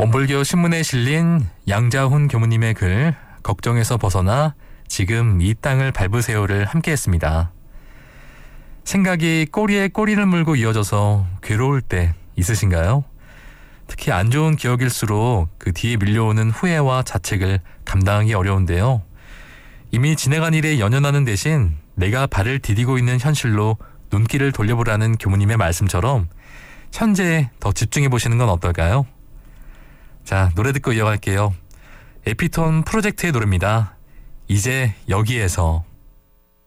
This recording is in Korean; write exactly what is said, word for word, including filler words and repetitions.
원불교 신문에 실린 양자훈 교무님의 글 걱정에서 벗어나 지금 이 땅을 밟으세요를 함께했습니다. 생각이 꼬리에 꼬리를 물고 이어져서 괴로울 때 있으신가요? 특히 안 좋은 기억일수록 그 뒤에 밀려오는 후회와 자책을 감당하기 어려운데요. 이미 지나간 일에 연연하는 대신 내가 발을 디디고 있는 현실로 눈길을 돌려보라는 교무님의 말씀처럼 현재에 더 집중해보시는 건 어떨까요? 자, 노래 듣고 이어갈게요. 에피톤 프로젝트의 노래입니다. 이제 여기에서.